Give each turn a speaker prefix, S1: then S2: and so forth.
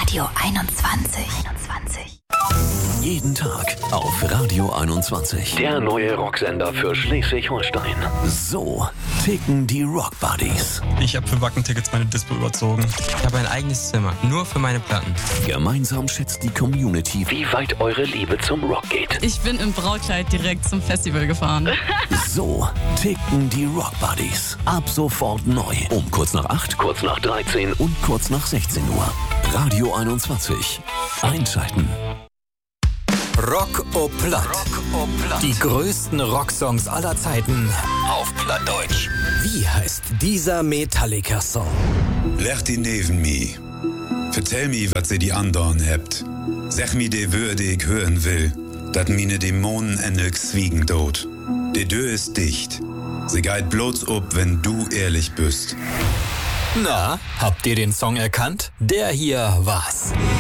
S1: Radio 21.
S2: Jeden Tag auf Radio 21. Der neue Rocksender für Schleswig-Holstein. So ticken die Rock Buddies.
S3: Ich habe für Wacken-Tickets meine Dispo überzogen.
S4: Ich habe ein eigenes Zimmer, nur für meine Platten.
S2: Gemeinsam schätzt die Community, wie weit eure Liebe zum Rock geht.
S5: Ich bin im Brautkleid direkt zum Festival gefahren.
S2: So ticken die Rock Buddies. Ab sofort neu. Um kurz nach 8, kurz nach 13 und kurz nach 16 Uhr. Radio 21. Einschalten.
S6: Rock au Platt. Die größten Rocksongs aller Zeiten auf Plattdeutsch. Wie heißt dieser Metallica-Song?
S7: Leg die neben mi. Vertell mi, wat se die andern hebt. Sag mi de Würde ich hören will, dat mine Dämonen endlich zwiegen dot. De Tür ist dicht. Sie geht bloß ob, wenn du ehrlich bist.
S6: Na, habt ihr den Song erkannt? Der hier war's.